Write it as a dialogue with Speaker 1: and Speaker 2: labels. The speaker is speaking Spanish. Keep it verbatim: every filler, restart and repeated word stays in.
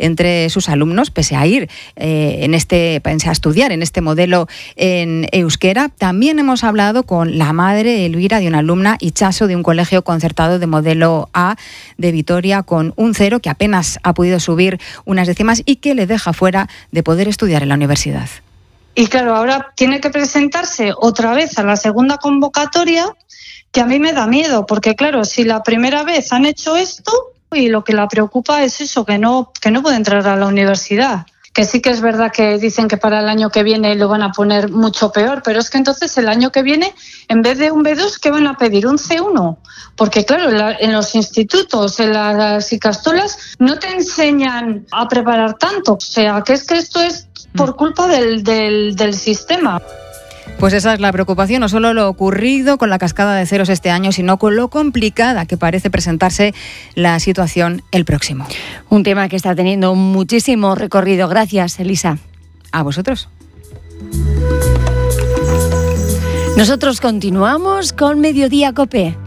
Speaker 1: entre sus alumnos, pese a ir eh, en este, pese a estudiar en este modelo en euskera. También hemos hablado con la madre, Elvira, de una alumna, Itxaso, de un colegio concertado de modelo A de Vitoria, con un cero, que apenas ha podido subir unas décimas y que le deja fuera de poder estudiar en la universidad.
Speaker 2: Y claro, ahora tiene que presentarse otra vez a la segunda convocatoria, que a mí me da miedo, porque claro, si la primera vez han hecho esto, y lo que la preocupa es eso, que no, que no puede entrar a la universidad. Que sí que es verdad que dicen que para el año que viene lo van a poner mucho peor, pero es que entonces el año que viene, en vez de un be dos, ¿qué van a pedir? Un ce uno. Porque claro, en, la, en los institutos, en las ikastolas, no te enseñan a preparar tanto. O sea, que es que esto es por culpa del, del, del sistema.
Speaker 1: Pues esa es la preocupación, no solo lo ocurrido con la cascada de ceros este año, sino con lo complicada que parece presentarse la situación el próximo.
Speaker 3: Un tema que está teniendo muchísimo recorrido. Gracias, Elisa.
Speaker 1: A vosotros.
Speaker 3: Nosotros continuamos con Mediodía Cope.